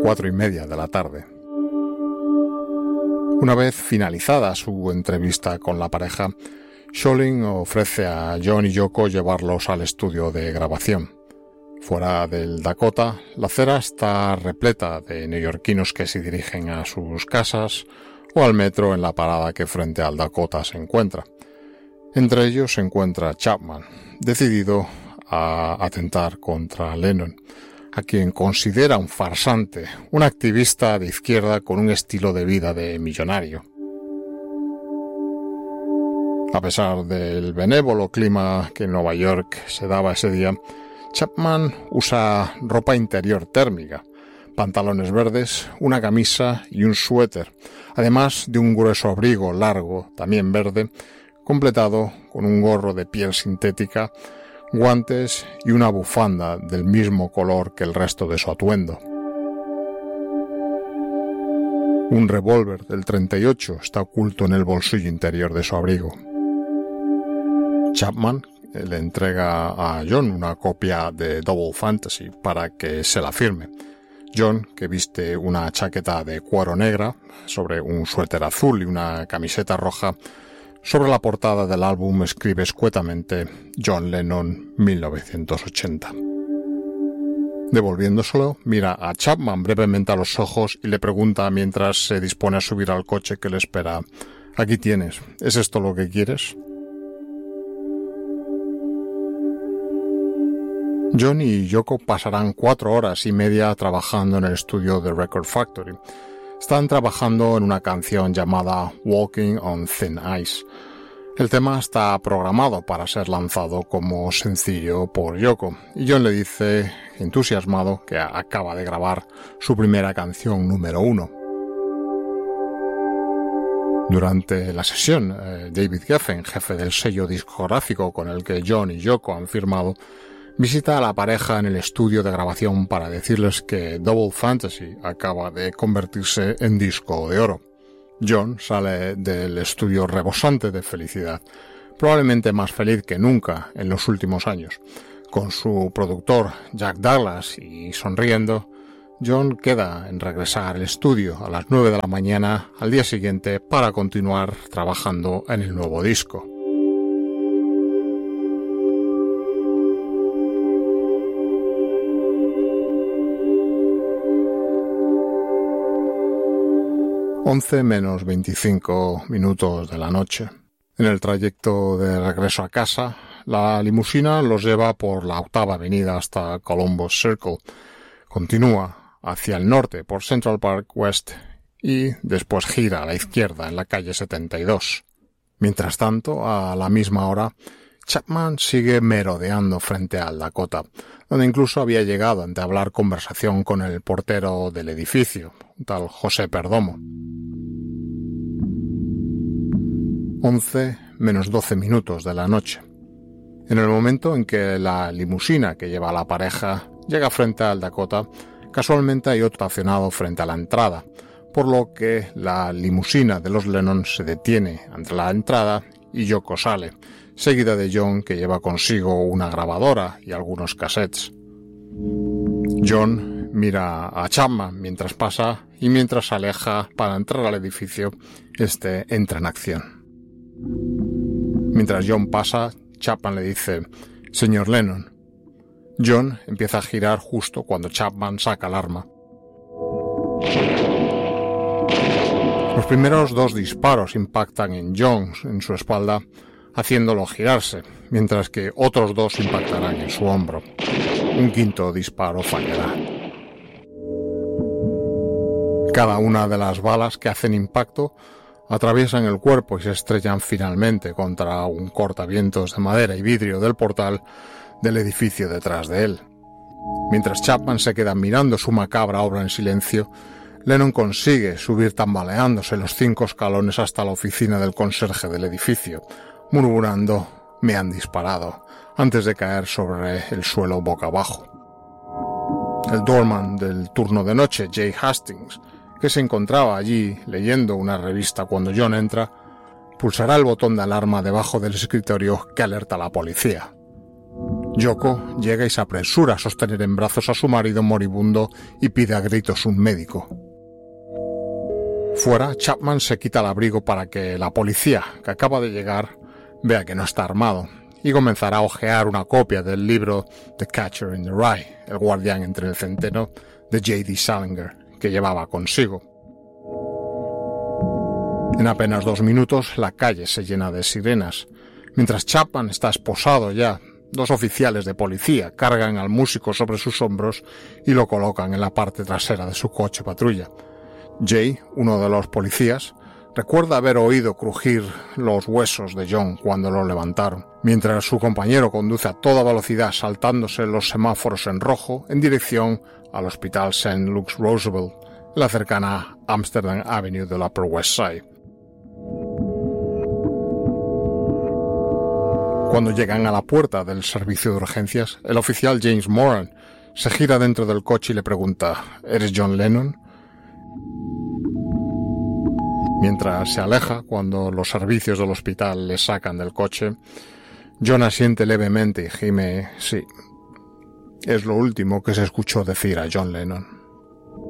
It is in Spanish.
4:30 de la tarde. Una vez finalizada su entrevista con la pareja, Scholling ofrece a John y Yoko llevarlos al estudio de grabación. Fuera del Dakota, la acera está repleta de neoyorquinos que se dirigen a sus casas o al metro en la parada que frente al Dakota se encuentra. Entre ellos se encuentra Chapman, decidido a atentar contra Lennon, a quien considera un farsante, un activista de izquierda con un estilo de vida de millonario. A pesar del benévolo clima que en Nueva York se daba ese día, Chapman usa ropa interior térmica, pantalones verdes, una camisa y un suéter, además de un grueso abrigo largo, también verde, completado con un gorro de piel sintética, guantes y una bufanda del mismo color que el resto de su atuendo. Un revólver del 38 está oculto en el bolsillo interior de su abrigo. Chapman le entrega a John una copia de Double Fantasy para que se la firme. John, que viste una chaqueta de cuero negra sobre un suéter azul y una camiseta roja, sobre la portada del álbum escribe escuetamente John Lennon 1980. Devolviéndoselo, mira a Chapman brevemente a los ojos y le pregunta mientras se dispone a subir al coche que le espera: «Aquí tienes, ¿es esto lo que quieres?». John y Yoko pasarán 4 horas y media trabajando en el estudio de Record Factory. Están trabajando en una canción llamada Walking on Thin Ice. El tema está programado para ser lanzado como sencillo por Yoko, y John le dice, entusiasmado, que acaba de grabar su primera canción número 1. Durante la sesión, David Geffen, jefe del sello discográfico con el que John y Yoko han firmado, visita a la pareja en el estudio de grabación para decirles que Double Fantasy acaba de convertirse en disco de oro. John sale del estudio rebosante de felicidad, probablemente más feliz que nunca en los últimos años. Con su productor Jack Douglas y sonriendo, John queda en regresar al estudio a las 9 de la mañana al día siguiente para continuar trabajando en el nuevo disco. (11:25 de la noche). En el trayecto de regreso a casa, la limusina los lleva por la 8ª avenida hasta Columbus Circle. Continúa hacia el norte por Central Park West y después gira a la izquierda en la calle 72. Mientras tanto, a la misma hora, Chapman sigue merodeando frente al Dakota, donde incluso había llegado a entablar conversación con el portero del edificio, un tal José Perdomo. 11:12 de la noche. En el momento en que la limusina que lleva a la pareja llega frente al Dakota, casualmente hay otro estacionado frente a la entrada, por lo que la limusina de los Lennon se detiene ante la entrada y Yoko sale, seguida de John, que lleva consigo una grabadora y algunos cassettes. John mira a Chapman mientras pasa y mientras se aleja para entrar al edificio, este entra en acción. Mientras John pasa, Chapman le dice: «Señor Lennon». John empieza a girar justo cuando Chapman saca el arma. Los primeros 2 disparos impactan en John en su espalda, haciéndolo girarse, mientras que otros 2 impactarán en su hombro. Un 5º disparo fallará. Cada una de las balas que hacen impacto atraviesan el cuerpo y se estrellan finalmente contra un cortavientos de madera y vidrio del portal del edificio detrás de él. Mientras Chapman se queda mirando su macabra obra en silencio, Lennon consigue subir tambaleándose los 5 escalones hasta la oficina del conserje del edificio, murmurando «me han disparado», antes de caer sobre el suelo boca abajo. El doorman del turno de noche, Jay Hastings, que se encontraba allí leyendo una revista cuando John entra, pulsará el botón de alarma debajo del escritorio que alerta a la policía. Yoko llega y se apresura a sostener en brazos a su marido moribundo y pide a gritos un médico. Fuera, Chapman se quita el abrigo para que la policía, que acaba de llegar, vea que no está armado y comenzará a hojear una copia del libro The Catcher in the Rye, el guardián entre el centeno, de J.D. Salinger, que llevaba consigo. En apenas 2 minutos la calle se llena de sirenas. Mientras Chapman está esposado ya, 2 oficiales de policía cargan al músico sobre sus hombros y lo colocan en la parte trasera de su coche patrulla. Jay, uno de los policías, recuerda haber oído crujir los huesos de John cuando lo levantaron, mientras su compañero conduce a toda velocidad saltándose los semáforos en rojo en dirección al Hospital St. Luke's Roosevelt, en la cercana Amsterdam Avenue del Upper West Side. Cuando llegan a la puerta del servicio de urgencias, el oficial James Moran se gira dentro del coche y le pregunta: ¿Eres John Lennon? Mientras se aleja, cuando los servicios del hospital le sacan del coche, John asiente levemente y gime: sí, es lo último que se escuchó decir a John Lennon.